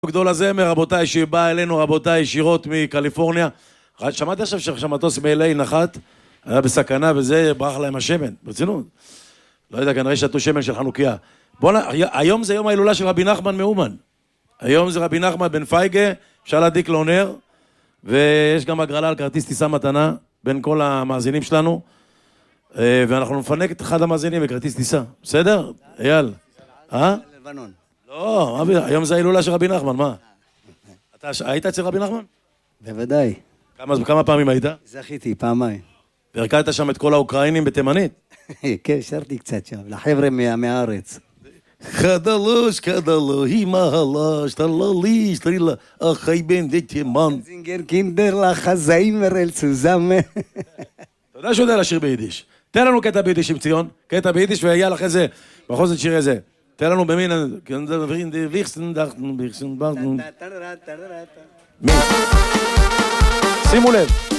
גדול הזמר, רבותיי, שבא אלינו, רבותיי, ישירות מקליפורניה. שמעתי עכשיו שהמטוס מ-LA נחת, היה בסכנה וזה, ברח להם השמן, ברצינות. לא יודע, כנראה שתו שמן של חנוכיה. היום זה יום ההילולה של רבי נחמן מאומן. היום זה רבי נחמן בן פייגה, אפשר להדליק לו נר, ויש גם הגרלה על כרטיס טיסה מתנה, בין כל המאזינים שלנו, ואנחנו נפנק את אחד המאזינים בכרטיס טיסה. בסדר? אייל. לבנון. לא, היום זה ההילולה של רבי נחמן, מה? אתה היית אצל רבי נחמן? בוודאי. כמה פעמים היית? זכיתי, פעמיים. והרכבת שם את כל האוקראינים בתימנית? כן, שרתי קצת שם, לחבר'ה מהארץ. חדלוש, היא מהלש, תלליש, תרילה, אחי בן דתימן. זינגר קינדר לחזיימר אל צוזמה. אתה יודע שהוא יודע לשיר ביידיש. תן לנו קטע ביידיש עם ציון, קטע ביידיש, ויאללה אחרי זה, בכל זאת שיר איזה. תן לנו במין, שימו לב.